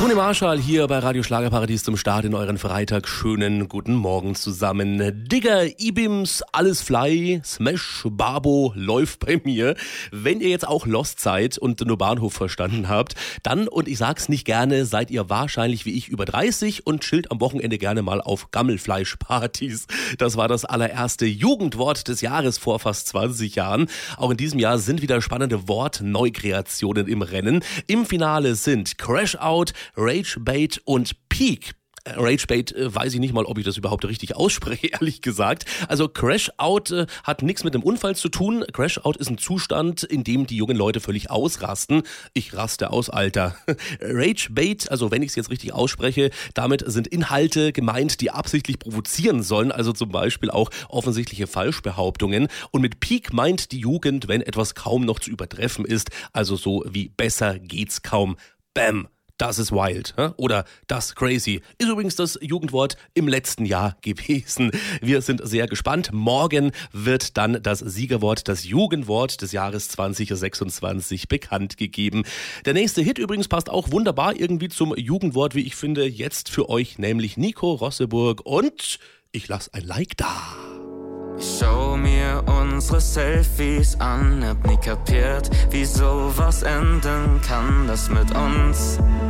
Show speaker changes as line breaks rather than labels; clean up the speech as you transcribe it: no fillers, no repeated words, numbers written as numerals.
Toni Marshall hier bei Radio Schlagerparadies zum Start in euren Freitag. Schönen guten Morgen zusammen. Digger, Ibims, alles Fly, Smash, Babo läuft bei mir. Wenn ihr jetzt auch Lost seid und nur Bahnhof verstanden habt, dann, und ich sag's nicht gerne, seid ihr wahrscheinlich wie ich über 30 und chillt am Wochenende gerne mal auf Gammelfleischpartys. Das war das allererste Jugendwort des Jahres vor fast 20 Jahren. Auch in diesem Jahr sind wieder spannende Wortneukreationen im Rennen. Im Finale sind Crash Out, Ragebait und Peak. Ragebait weiß ich nicht mal, ob ich das überhaupt richtig ausspreche, ehrlich gesagt. Also Crash Out hat nichts mit einem Unfall zu tun. Crash Out ist ein Zustand, in dem die jungen Leute völlig ausrasten. Ich raste aus, Alter. Ragebait, also wenn ich es jetzt richtig ausspreche, damit sind Inhalte gemeint, die absichtlich provozieren sollen. Also zum Beispiel auch offensichtliche Falschbehauptungen. Und mit Peak meint die Jugend, wenn etwas kaum noch zu übertreffen ist. Also so wie besser geht's kaum. Bam. Das ist wild, oder das crazy. Ist übrigens das Jugendwort im letzten Jahr gewesen. Wir sind sehr gespannt. Morgen wird dann das Siegerwort, das Jugendwort des Jahres 2026 bekannt gegeben. Der nächste Hit übrigens passt auch wunderbar irgendwie zum Jugendwort, wie ich finde, jetzt für euch, nämlich Nico Rosseburg. Und ich lasse ein Like da.
Ich schau mir unsere Selfies an, hab nie kapiert, wie sowas enden kann, das mit uns.